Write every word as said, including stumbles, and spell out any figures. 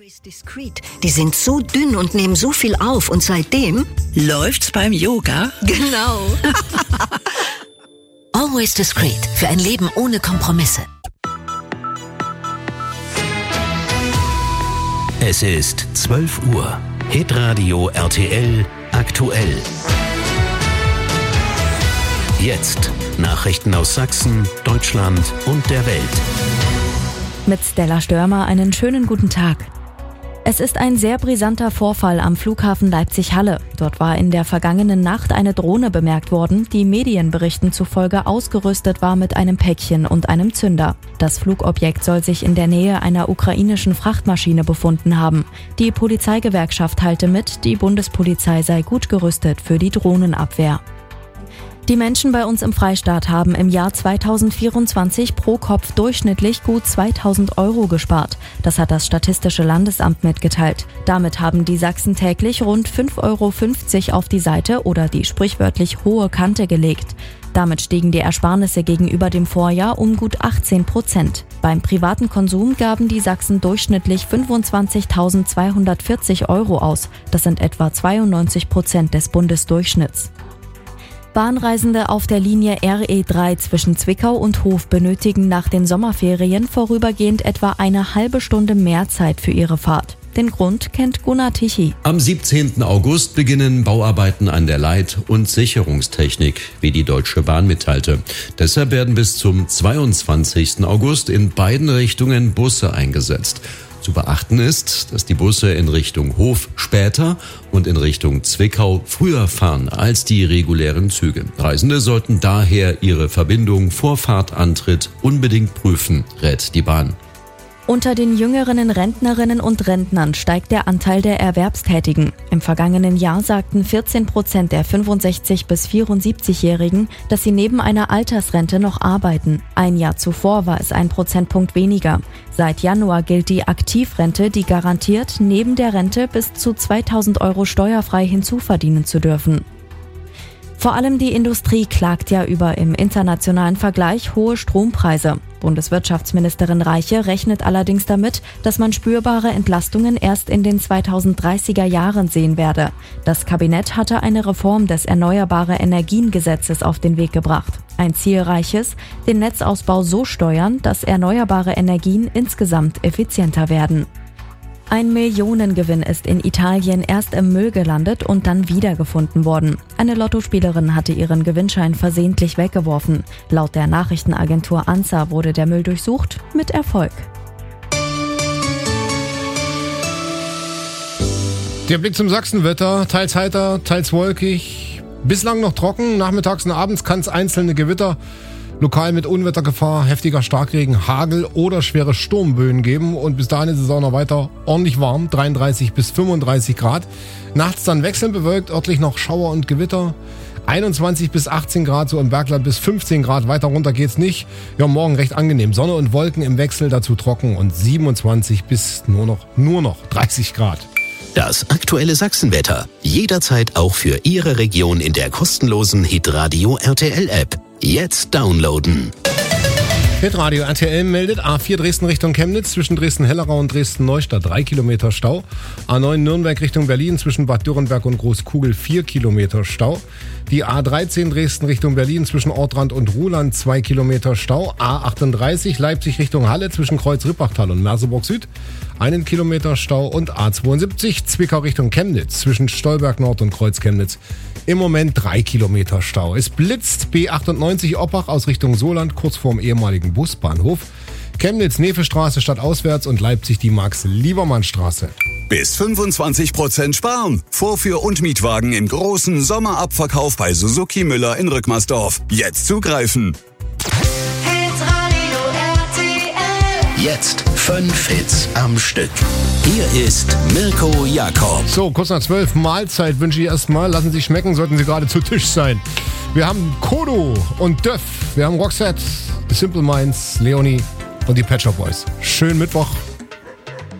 Ist Discreet. Die sind so dünn und nehmen so viel auf und seitdem läuft's beim Yoga. Genau. Always Discreet für ein Leben ohne Kompromisse. Es ist zwölf Uhr. Hitradio R T L aktuell. Jetzt Nachrichten aus Sachsen, Deutschland und der Welt. Mit Stella Störmer einen schönen guten Tag. Es ist ein sehr brisanter Vorfall am Flughafen Leipzig-Halle. Dort war in der vergangenen Nacht eine Drohne bemerkt worden, die Medienberichten zufolge ausgerüstet war mit einem Päckchen und einem Zünder. Das Flugobjekt soll sich in der Nähe einer ukrainischen Frachtmaschine befunden haben. Die Polizeigewerkschaft teilte mit, die Bundespolizei sei gut gerüstet für die Drohnenabwehr. Die Menschen bei uns im Freistaat haben im Jahr zweitausendvierundzwanzig pro Kopf durchschnittlich gut zweitausend Euro gespart. Das hat das Statistische Landesamt mitgeteilt. Damit haben die Sachsen täglich rund fünf Euro fünfzig auf die Seite oder die sprichwörtlich hohe Kante gelegt. Damit stiegen die Ersparnisse gegenüber dem Vorjahr um gut achtzehn Prozent. Beim privaten Konsum gaben die Sachsen durchschnittlich fünfundzwanzigtausendzweihundertvierzig Euro aus. Das sind etwa zweiundneunzig Prozent des Bundesdurchschnitts. Bahnreisende auf der Linie R E drei zwischen Zwickau und Hof benötigen nach den Sommerferien vorübergehend etwa eine halbe Stunde mehr Zeit für ihre Fahrt. Den Grund kennt Gunnar Tichy. Am siebzehnten August beginnen Bauarbeiten an der Leit- und Sicherungstechnik, wie die Deutsche Bahn mitteilte. Deshalb werden bis zum zweiundzwanzigsten August in beiden Richtungen Busse eingesetzt. Zu beachten ist, dass die Busse in Richtung Hof später und in Richtung Zwickau früher fahren als die regulären Züge. Reisende sollten daher ihre Verbindung vor Fahrtantritt unbedingt prüfen, rät die Bahn. Unter den jüngeren Rentnerinnen und Rentnern steigt der Anteil der Erwerbstätigen. Im vergangenen Jahr sagten vierzehn Prozent der fünfundsechzig- bis vierundsiebzigjährigen, dass sie neben einer Altersrente noch arbeiten. Ein Jahr zuvor war es ein Prozentpunkt weniger. Seit Januar gilt die Aktivrente, die garantiert, neben der Rente bis zu zweitausend Euro steuerfrei hinzuverdienen zu dürfen. Vor allem die Industrie klagt ja über im internationalen Vergleich hohe Strompreise. Bundeswirtschaftsministerin Reiche rechnet allerdings damit, dass man spürbare Entlastungen erst in den zweitausenddreißiger Jahren sehen werde. Das Kabinett hatte eine Reform des Erneuerbare-Energien-Gesetzes auf den Weg gebracht. Ein zielreiches, den Netzausbau so steuern, dass erneuerbare Energien insgesamt effizienter werden. Ein Millionengewinn ist in Italien erst im Müll gelandet und dann wiedergefunden worden. Eine Lottospielerin hatte ihren Gewinnschein versehentlich weggeworfen. Laut der Nachrichtenagentur ANSA wurde der Müll durchsucht, mit Erfolg. Der Blick zum Sachsenwetter, teils heiter, teils wolkig, bislang noch trocken, nachmittags und abends kann es einzelne Gewitter lokal mit Unwettergefahr, heftiger Starkregen, Hagel oder schwere Sturmböen geben und bis dahin ist es auch noch weiter ordentlich warm, dreiunddreißig bis fünfunddreißig Grad. Nachts dann wechselnd bewölkt, örtlich noch Schauer und Gewitter, einundzwanzig bis achtzehn Grad, so im Bergland bis fünfzehn Grad, weiter runter geht's nicht. Ja, morgen recht angenehm, Sonne und Wolken im Wechsel, dazu trocken und siebenundzwanzig bis nur noch, nur noch dreißig Grad. Das aktuelle Sachsenwetter. Jederzeit auch für Ihre Region in der kostenlosen Hitradio R T L App. Jetzt downloaden. Hitradio R T L meldet A vier Dresden Richtung Chemnitz zwischen Dresden-Hellerau und Dresden-Neustadt drei Kilometer Stau. A neun Nürnberg Richtung Berlin zwischen Bad Dürrenberg und Großkugel vier Kilometer Stau. Die A dreizehn Dresden Richtung Berlin zwischen Ortrand und Ruhland zwei Kilometer Stau. A achtunddreißig Leipzig Richtung Halle zwischen Kreuz-Rippachtal und Merseburg Süd einen Kilometer Stau. Und A zweiundsiebzig Zwickau Richtung Chemnitz zwischen Stolberg Nord und Kreuz Chemnitz im Moment drei Kilometer Stau. Es blitzt. B achtundneunzig Oppach aus Richtung Soland kurz vorm ehemaligen Busbahnhof. Chemnitz-Nefe-Straße stadtauswärts und Leipzig die Max-Liebermann-Straße. Bis fünfundzwanzig Prozent sparen. Vorführ- und Mietwagen im großen Sommerabverkauf bei Suzuki Müller in Rückmersdorf. Jetzt zugreifen. Jetzt fünf Hits am Stück. Hier ist Mirko Jakob. So, kurz nach zwölf, Mahlzeit wünsche ich erstmal. Lassen Sie schmecken, sollten Sie gerade zu Tisch sein. Wir haben Kodo und Döff. Wir haben Roxette, The Simple Minds, Leonie und die Pet Shop Boys. Schönen Mittwoch.